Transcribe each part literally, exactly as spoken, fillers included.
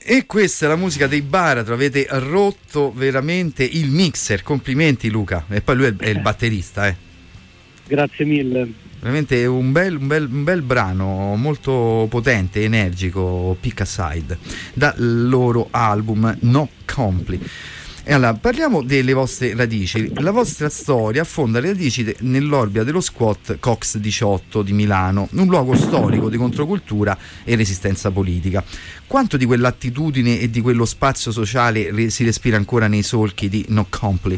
E questa è la musica dei Baratro, avete rotto veramente il mixer, complimenti Luca, e poi lui è il, è il batterista, eh. Grazie mille. Veramente un bel, un, bel, un bel brano, molto potente, energico, Pick a Side, dal loro album No Compli. E allora, parliamo delle vostre radici. La vostra storia affonda le radici de- nell'orbita dello squat Cox diciotto di Milano, un luogo storico di controcultura e resistenza politica. Quanto di quell'attitudine e di quello spazio sociale re- si respira ancora nei solchi di No Compli?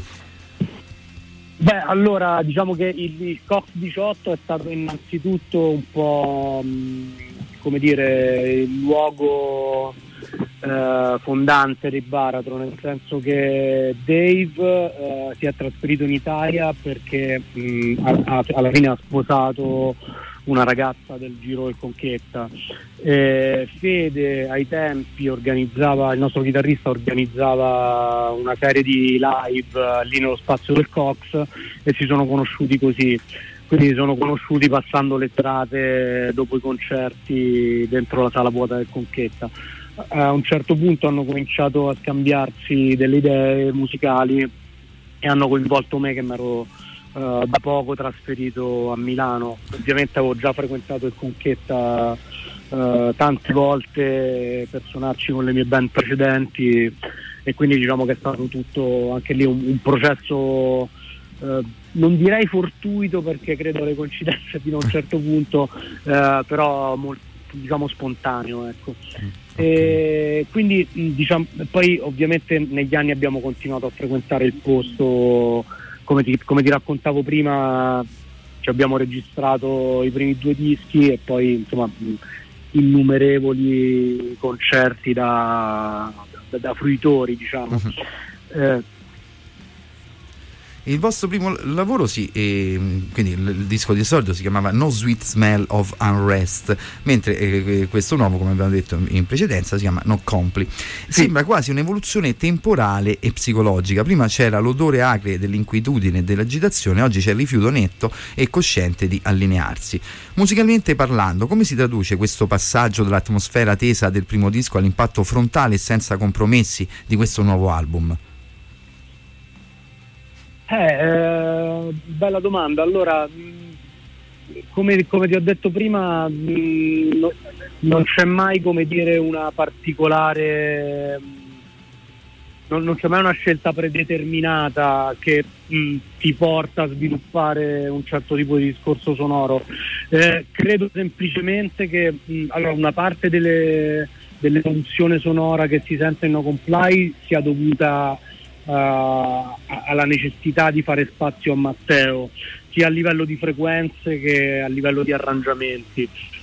Beh, allora, diciamo che il, il Cox diciotto è stato innanzitutto un po', mh, come dire, il luogo eh, fondante di Baratro, nel senso che Dave eh, si è trasferito in Italia perché mh, a, a, alla fine ha sposato una ragazza del Giro del Conchetta. Eh, Fede ai tempi organizzava, il nostro chitarrista organizzava una serie di live eh, lì nello spazio del Cox e si sono conosciuti così. Quindi si sono conosciuti passando le serate dopo i concerti dentro la sala vuota del Conchetta. A un certo punto hanno cominciato a scambiarsi delle idee musicali e hanno coinvolto me, che mi ero uh, da poco trasferito a Milano. Ovviamente avevo già frequentato il Conchetta uh, tante volte per suonarci con le mie band precedenti, e quindi diciamo che è stato tutto anche lì un, un processo Uh, non direi fortuito, perché credo alle coincidenze fino a un certo punto, uh, però molto, diciamo, spontaneo, ecco. E quindi diciamo, poi ovviamente negli anni abbiamo continuato a frequentare il posto, come ti, come ti raccontavo prima, ci abbiamo registrato i primi due dischi e poi insomma innumerevoli concerti da, da, da fruitori, diciamo. Uh-huh. eh, Il vostro primo lavoro, sì, eh, quindi il, il disco di esordio si chiamava No Sweet Smell of Unrest, mentre eh, questo nuovo, come abbiamo detto in precedenza, si chiama No Compli. Sì. Sembra quasi un'evoluzione temporale e psicologica. Prima c'era l'odore acre dell'inquietudine e dell'agitazione, oggi c'è il rifiuto netto e cosciente di allinearsi. Musicalmente parlando, come si traduce questo passaggio dall'atmosfera tesa del primo disco all'impatto frontale e senza compromessi di questo nuovo album? Eh, eh, bella domanda. Allora, mh, come, come ti ho detto prima, mh, no, non c'è mai, come dire, una particolare, mh, non, non c'è mai una scelta predeterminata che mh, ti porta a sviluppare un certo tipo di discorso sonoro. Eh, credo semplicemente che mh, allora, una parte delle, dell'evoluzione sonora che si sente in No Comply sia dovuta Uh, alla necessità di fare spazio a Matteo, sia a livello di frequenze che a livello di arrangiamenti.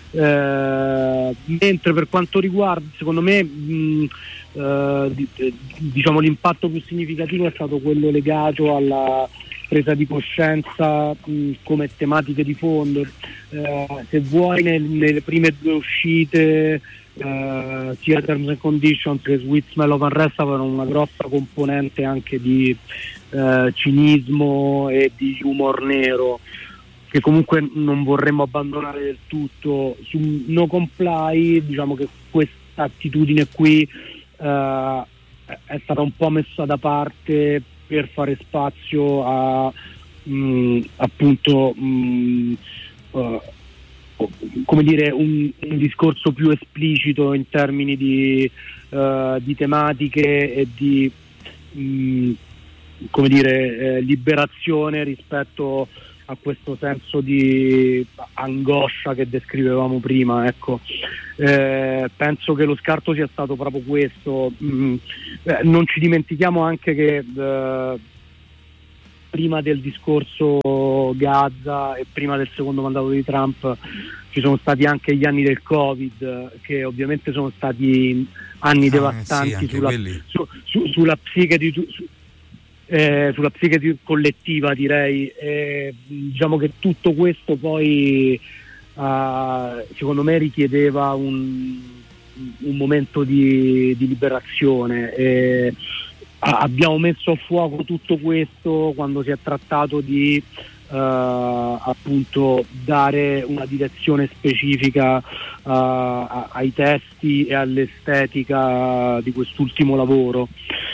Uh, mentre per quanto riguarda, secondo me, mh, uh, di, diciamo l'impatto più significativo è stato quello legato alla presa di coscienza mh, come tematiche di fondo. Uh, se vuoi, nel, nelle prime due uscite, Uh, sia Terms and Conditions che Sweet Smell of Unrest avevano una grossa componente anche di uh, cinismo e di humor nero, che comunque non vorremmo abbandonare del tutto. Su No Comply, diciamo che questa attitudine qui uh, è stata un po' messa da parte per fare spazio a mh, appunto mh, uh, come dire un, un discorso più esplicito in termini di, uh, di tematiche e di mh, come dire eh, liberazione rispetto a questo senso di angoscia che descrivevamo prima, ecco. Eh, penso che lo scarto sia stato proprio questo. Mh, eh, non ci dimentichiamo anche che eh, prima del discorso Gaza e prima del secondo mandato di Trump ci sono stati anche gli anni del Covid, che ovviamente sono stati anni ah, devastanti sì, sulla, su, su, sulla psiche di su, eh, sulla psiche di, collettiva, direi. Eh, diciamo che tutto questo poi uh, secondo me richiedeva un, un momento di, di liberazione. Eh, abbiamo messo a fuoco tutto questo quando si è trattato di uh, appunto dare una direzione specifica uh, ai testi e all'estetica di quest'ultimo lavoro,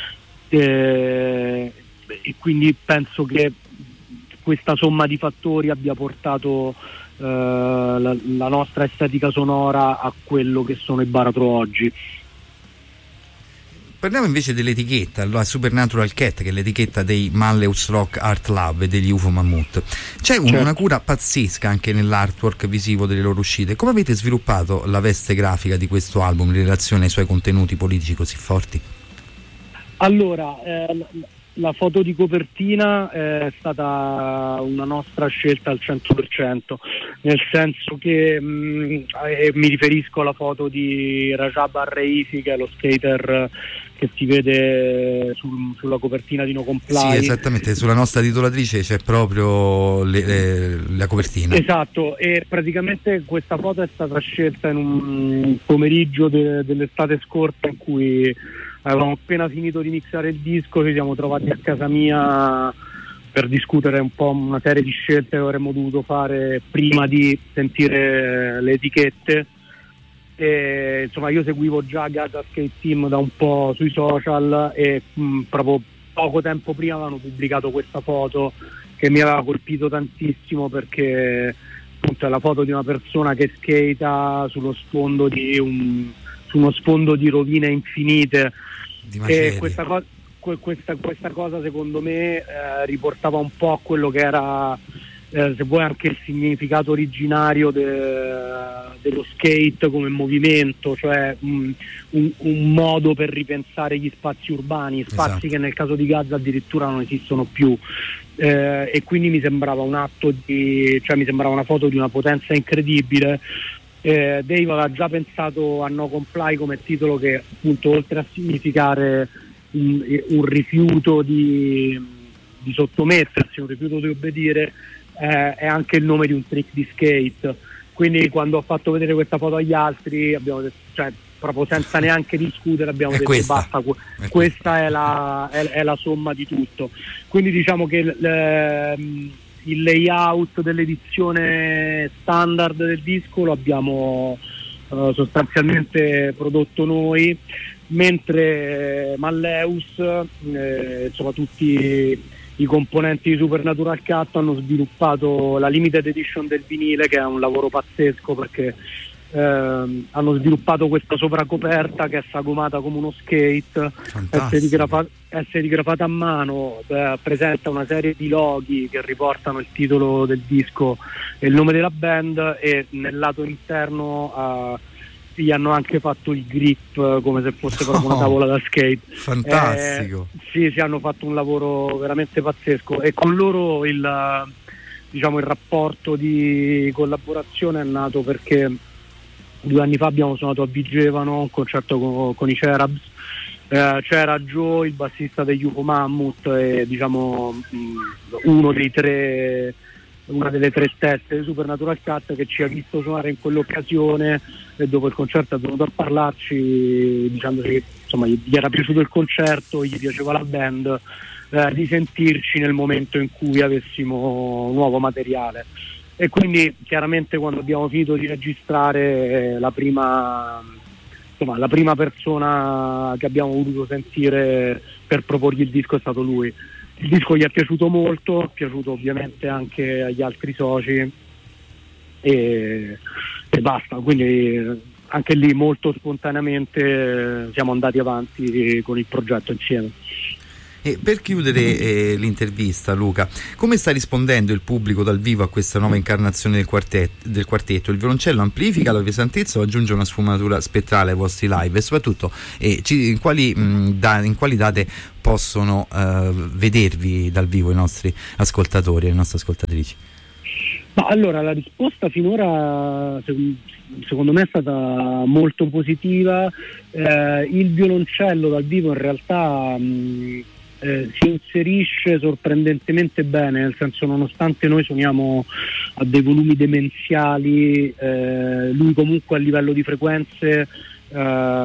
e, e quindi penso che questa somma di fattori abbia portato uh, la, la nostra estetica sonora a quello che sono i Baratro oggi. Parliamo invece dell'etichetta, la Supernatural Cat, che è l'etichetta dei Malleus Rock Art Lab e degli U F O Mammut. C'è un, certo. una cura pazzesca anche nell'artwork visivo delle loro uscite. Come avete sviluppato la veste grafica di questo album in relazione ai suoi contenuti politici così forti? Allora, eh, la foto di copertina è stata una nostra scelta al cento per cento, nel senso che mh, eh, mi riferisco alla foto di Rajab Al-Reifi, che è lo skater che si vede sul, sulla copertina di No Comply. Sì, esattamente, sulla nostra titolatrice c'è proprio le, le, la copertina. Esatto, e praticamente questa foto è stata scelta in un pomeriggio de, dell'estate scorsa, in cui avevamo appena finito di mixare il disco, ci siamo trovati a casa mia per discutere un po' una serie di scelte che avremmo dovuto fare prima di sentire le etichette. E, insomma, io seguivo già Gaza Skate Team da un po' sui social e mh, proprio poco tempo prima avevano pubblicato questa foto che mi aveva colpito tantissimo, perché appunto è la foto di una persona che skata sullo sfondo di un, su uno sfondo di rovine infinite, e questa, co- questa, questa cosa secondo me eh, riportava un po' a quello che era Eh, se vuoi anche il significato originario de, dello skate come movimento, cioè um, un, un modo per ripensare gli spazi urbani, spazi esatto. che nel caso di Gaza addirittura non esistono più, eh, e quindi mi sembrava un atto di, cioè mi sembrava una foto di una potenza incredibile. eh, Dave aveva già pensato a No Comply come titolo, che appunto oltre a significare un, un rifiuto di, di sottomettersi, un rifiuto di obbedire, Eh, è anche il nome di un trick di skate. Quindi quando ho fatto vedere questa foto agli altri abbiamo detto, cioè proprio senza neanche discutere abbiamo è detto questa. basta, è questa è la, è, è la somma di tutto. Quindi diciamo che il, il layout dell'edizione standard del disco lo abbiamo uh, sostanzialmente prodotto noi, mentre Malleus, eh, insomma tutti i componenti di Supernatural Cat hanno sviluppato la limited edition del vinile, che è un lavoro pazzesco, perché ehm, hanno sviluppato questa sovracoperta che è sagomata come uno skate, è serigrafata, è serigrafata a mano, eh, presenta una serie di loghi che riportano il titolo del disco e il nome della band, e nel lato interno eh, gli hanno anche fatto il grip come se fosse proprio oh, una tavola da skate. Fantastico. Eh, sì, sì, hanno fatto un lavoro veramente pazzesco, e con loro il, diciamo, il rapporto di collaborazione è nato perché due anni fa abbiamo suonato a Vigevano un concerto con, con i Cherubs. Eh, c'era Joe, il bassista degli U F O Mammut, e diciamo mh, uno dei tre una delle tre teste di Supernatural Cat, che ci ha visto suonare in quell'occasione, e dopo il concerto è venuto a parlarci dicendoci che insomma gli era piaciuto il concerto, gli piaceva la band, eh, di sentirci nel momento in cui avessimo nuovo materiale. E quindi chiaramente quando abbiamo finito di registrare, eh, la prima insomma la prima persona che abbiamo voluto sentire per proporgli il disco è stato lui. Il disco gli è piaciuto molto, è piaciuto ovviamente anche agli altri soci, e, e basta, quindi anche lì molto spontaneamente siamo andati avanti con il progetto insieme. E per chiudere eh, l'intervista, Luca, come sta rispondendo il pubblico dal vivo a questa nuova incarnazione del quartetto? Del quartetto? Il violoncello amplifica la pesantezza o aggiunge una sfumatura spettrale ai vostri live? E soprattutto eh, ci, in, quali, mh, da, in quali date possono uh, vedervi dal vivo i nostri ascoltatori e le nostre ascoltatrici? Ma allora, la risposta finora secondo me è stata molto positiva. Eh, il violoncello dal vivo in realtà mh, eh, si inserisce sorprendentemente bene, nel senso, nonostante noi suoniamo a dei volumi demenziali, eh, lui comunque a livello di frequenze eh, si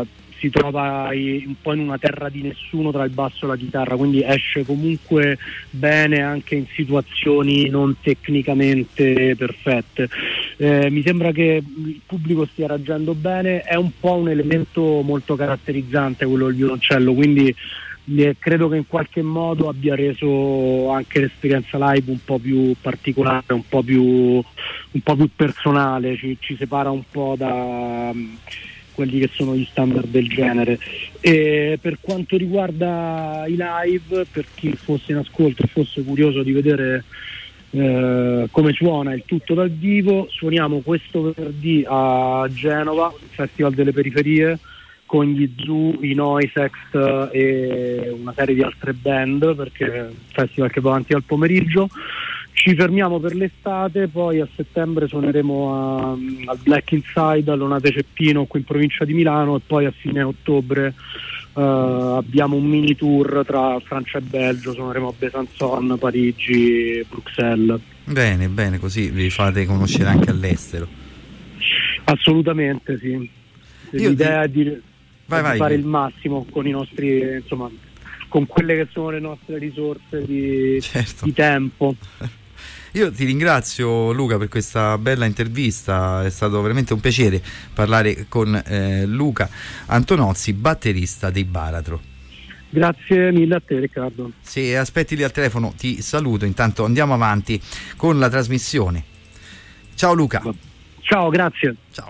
si trova un po' in una terra di nessuno tra il basso e la chitarra, quindi esce comunque bene anche in situazioni non tecnicamente perfette. Eh, mi sembra che il pubblico stia reagendo bene, è un po' un elemento molto caratterizzante quello del violoncello, quindi eh, credo che in qualche modo abbia reso anche l'esperienza live un po' più particolare, un po' più, un po' più personale, ci, ci separa un po' da quelli che sono gli standard del genere. E per quanto riguarda i live, per chi fosse in ascolto e fosse curioso di vedere eh, come suona il tutto dal vivo, suoniamo questo venerdì a Genova, Festival delle Periferie, con gli Zoo, i Noisex e una serie di altre band, perché è un festival che va avanti al pomeriggio. Ci fermiamo per l'estate, poi a settembre suoneremo a, al Black Inside, all'Onate Ceppino qui in provincia di Milano, e poi a fine ottobre uh, abbiamo un mini tour tra Francia e Belgio, suoneremo a Besançon, Parigi, Bruxelles. Bene, bene, così vi fate conoscere anche all'estero. Assolutamente sì. Io L'idea ti... è di, vai, di vai, fare vai. il massimo con i nostri, insomma, con quelle che sono le nostre risorse di, certo. di tempo. Io ti ringrazio, Luca, per questa bella intervista, è stato veramente un piacere parlare con eh, Luca Antonozzi, batterista dei Baratro. Grazie mille a te, Riccardo. Se aspetti lì al telefono ti saluto, intanto andiamo avanti con la trasmissione. Ciao Luca. Ciao, grazie. Ciao.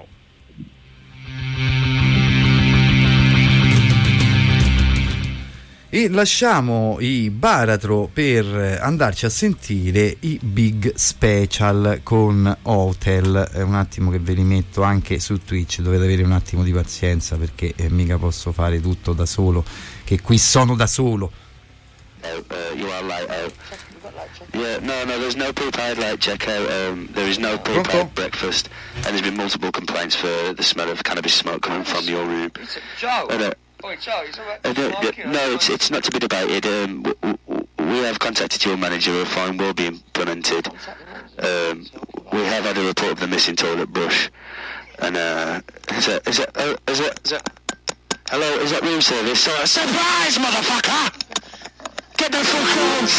E lasciamo i Baratro per andarci a sentire i Big Special con Hotel. È un attimo che ve li metto anche su Twitch, dovete avere un attimo di pazienza perché eh, mica posso fare tutto da solo, che qui sono da solo. Oh, uh, you are light out. Yeah, no, no, there's no prepared light check out. Um, there is no prepared Pronto? breakfast, and there's been multiple complaints for the smell of cannabis smoke coming from your room. Joe. And, uh, Oi, Joe, he's all right. uh, no, no, it's it's not to be debated. Um, w- w- we have contacted your manager. A fine will be implemented. Um, we have had a report of the missing toilet brush, and uh, is it is it uh, is it is it? Hello, is that room service? Uh, surprise, motherfucker! Get the fuck on!